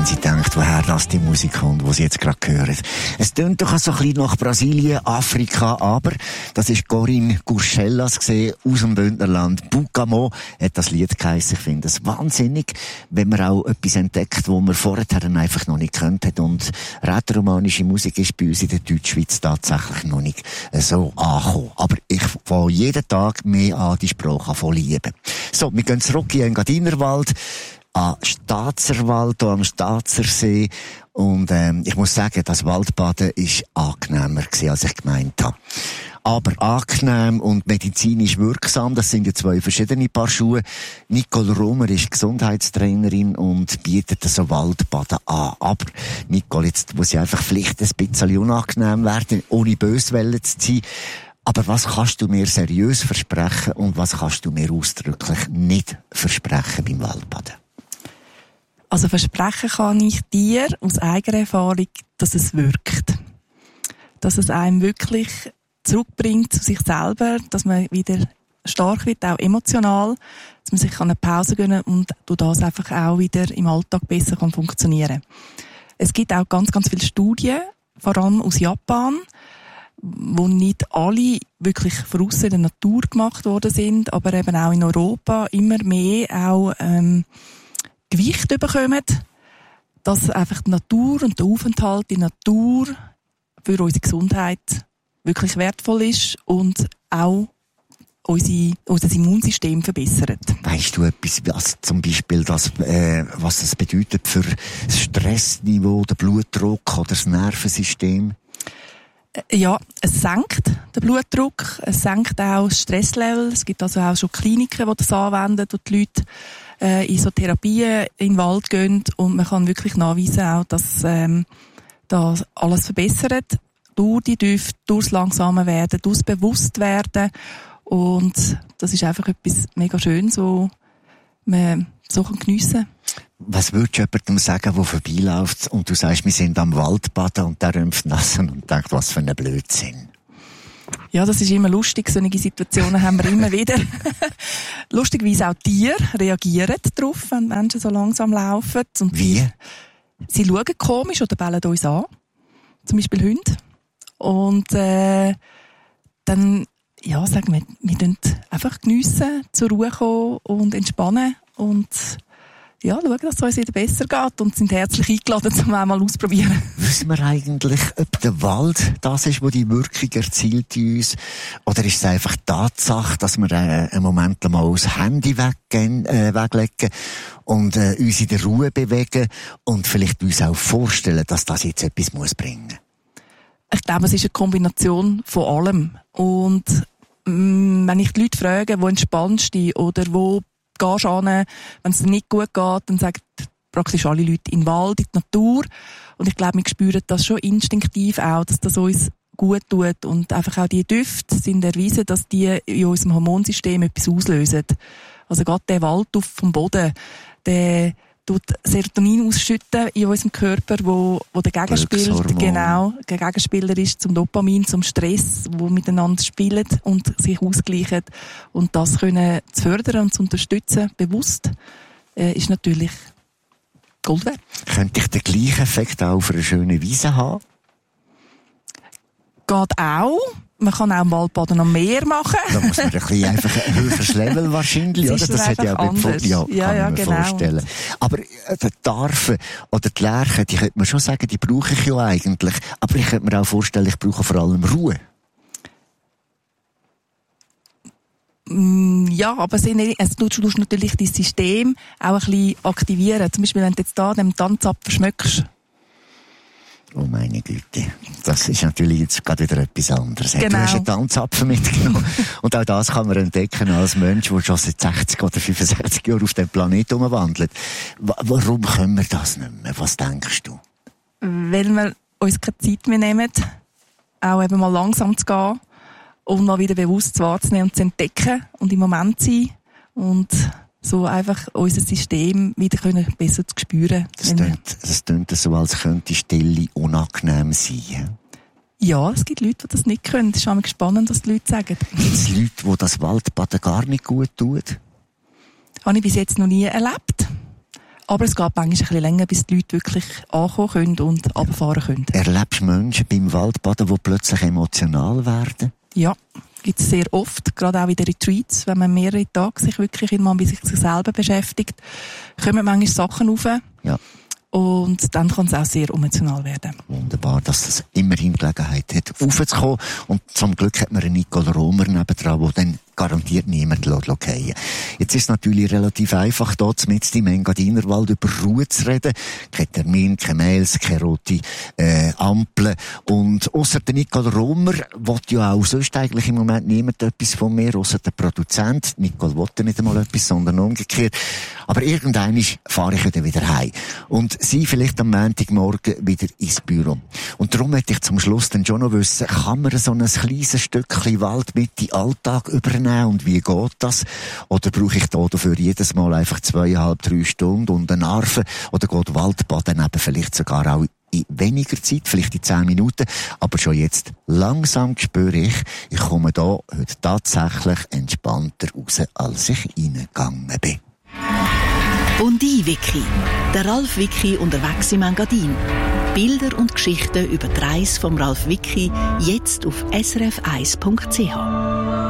sie denkt, woher das die Musik kommt, die sie jetzt gerade hören. Es tönt doch so ein bisschen nach Brasilien, Afrika, aber das ist Corinne Gurschellas gesehen aus dem Bündnerland. Bukamo hat das Lied geheissen. Ich finde es wahnsinnig, wenn man auch etwas entdeckt, wo man vorher einfach noch nicht gekannt hat. Und rätoromanische Musik ist bei uns in der Deutschschweiz tatsächlich noch nicht so angekommen. Aber ich fange jeden Tag mehr an, die Sprache zu lieben. So, wir gehen zurück in den Gadinerwald, an Staatserwald, hier am Staatsersee. Und ich muss sagen, das Waldbaden war angenehmer gewesen, als ich gemeint habe. Aber angenehm und medizinisch wirksam, das sind ja zwei verschiedene Paar Schuhe. Nicole Romer ist Gesundheitstrainerin und bietet so Waldbaden an. Aber Nicole, jetzt muss ich einfach vielleicht ein bisschen unangenehm werden, ohne böse zu sein. Aber was kannst du mir seriös versprechen und was kannst du mir ausdrücklich nicht versprechen beim Waldbaden? Also versprechen kann ich dir aus eigener Erfahrung, dass es wirkt. Dass es einem wirklich zurückbringt zu sich selber, dass man wieder stark wird, auch emotional, dass man sich eine Pause gönnen kann und durch das einfach auch wieder im Alltag besser kann funktionieren. Es gibt auch ganz, ganz viele Studien, vor allem aus Japan, wo nicht alle wirklich draussen in der Natur gemacht worden sind, aber eben auch in Europa immer mehr auch Gewicht bekommen, dass einfach die Natur und der Aufenthalt in der Natur für unsere Gesundheit wirklich wertvoll ist und auch unser Immunsystem verbessert. Weißt du etwas, was zum Beispiel das, was das bedeutet für das Stressniveau, den Blutdruck oder das Nervensystem? Ja, es senkt den Blutdruck, es senkt auch das Stresslevel. Es gibt also auch schon Kliniken, die das anwenden, wo die Leute in so Therapien in den Wald gehen und man kann wirklich nachweisen auch, dass das alles verbessert durch die Düfte, durchs langsame Werden, durchs Bewusstwerden und das ist einfach etwas mega Schönes, wo man so geniessen kann. Was würdest du jemandem sagen, der vorbeiläuft und du sagst, wir sind am Waldbaden und der rümpft nassen und denkt, was für ein Blödsinn? Ja, das ist immer lustig. Solche Situationen haben wir immer wieder. Lustigerweise auch Tiere reagieren darauf, wenn Menschen so langsam laufen. Und wie? Sie schauen komisch oder bellen uns an. Zum Beispiel Hunde. Und dann, ja, sagen wir tun einfach geniessen, zur Ruhe kommen und entspannen und ja, schauen, dass es uns wieder besser geht und sind herzlich eingeladen, um einmal auszuprobieren. Wissen wir eigentlich, ob der Wald das ist, wo die Wirkung erzielt in uns? Oder ist es einfach Tatsache, dass wir einen Moment einmal das Handy weglegen und uns in der Ruhe bewegen und vielleicht uns auch vorstellen, dass das jetzt etwas bringen muss? Ich glaube, es ist eine Kombination von allem. Und wenn ich die Leute frage, wo entspannst du oder wo gehst du hin, wenn es dir nicht gut geht, dann sagen praktisch alle Leute in den Wald, in die Natur. Und ich glaube, wir spüren das schon instinktiv auch, dass das uns gut tut. Und einfach auch die Düfte sind erwiesen, dass die in unserem Hormonsystem etwas auslösen. Also gerade der Waldduft vom Boden, der tut Serotonin ausschütten in unserem Körper, wo der Gegenspieler ist zum Dopamin, zum Stress, wo miteinander spielen und sich ausgleichen. Und das können zu fördern und zu unterstützen, bewusst, ist natürlich Gold wert. Könnte ich den gleichen Effekt auch für eine schöne Wiese haben? Geht auch. Man kann auch im Waldbaden am Meer machen. Da muss man einfach ein höheres Level wahrscheinlich, oder? Das hat ja auch kann man vorstellen. Aber die Tarfe oder die Lerche, die könnte man schon sagen, die brauche ich ja eigentlich. Aber ich könnte mir auch vorstellen, ich brauche vor allem Ruhe. Ja, aber du tust natürlich dein System auch ein bisschen aktivieren. Zum Beispiel, wenn du jetzt da den Tanzapfel schmeckst. Oh meine Güte, das ist natürlich jetzt gerade wieder etwas anderes. Genau. Du hast einen Tanzapfel mitgenommen und auch das kann man entdecken als Mensch, der schon seit 60 oder 65 Jahren auf dem Planeten umwandelt. Warum können wir das nicht mehr? Was denkst du? Weil wir uns keine Zeit mehr nehmen, auch eben mal langsam zu gehen und mal wieder bewusst wahrzunehmen und zu entdecken und im Moment zu sein und so einfach unser System wieder besser zu spüren. Das klingt so, als könnte Stille unangenehm sein. Ja, es gibt Leute, die das nicht können. Das ist auch spannend, was die Leute sagen. Gibt es Leute, die das Waldbaden gar nicht gut tun? Habe ich bis jetzt noch nie erlebt. Aber es geht manchmal ein bisschen länger, bis die Leute wirklich ankommen können und runterfahren können. Erlebst du Menschen beim Waldbaden, die plötzlich emotional werden? Ja, gibt es sehr oft, gerade auch in den Retreats, wenn man mehrere Tage sich wirklich mal mit sich selber beschäftigt, kommen manchmal Sachen rauf. Ja. Und dann kann es auch sehr emotional werden. Wunderbar, dass es immerhin Gelegenheit hat, raufzukommen. Und zum Glück hat man einen Nicole Romer nebendran, der dann garantiert niemand fallen. Jetzt ist es natürlich relativ einfach, hier mit im Engadinerwald über Ruhe zu reden. Kein Termin, keine Mails, keine rote Ampeln. Und ausser der Nicole Romer will ja auch sonst eigentlich im Moment niemand etwas von mir, ausser der Produzent. Nicole will ja nicht einmal etwas, sondern umgekehrt. Aber irgendwann fahre ich dann wieder heim. Und sie vielleicht am Montagmorgen wieder ins Büro. Und darum möchte ich zum Schluss dann schon noch wissen, kann man so ein kleines Stückchen Wald mit in den Alltag übernehmen? Und wie geht das? Oder brauche ich da dafür jedes Mal einfach 2,5-3 Stunden und einen Arfen? Oder geht Waldbaden eben vielleicht sogar auch in weniger Zeit, vielleicht in 10 Minuten? Aber schon jetzt langsam spüre ich komme da heute tatsächlich entspannter raus, als ich reingegangen bin. Bondi-Wiki. Der Ralf Wiki unterwegs im Engadin. Bilder und Geschichten über die Reise vom Ralf Wiki jetzt auf srf1.ch.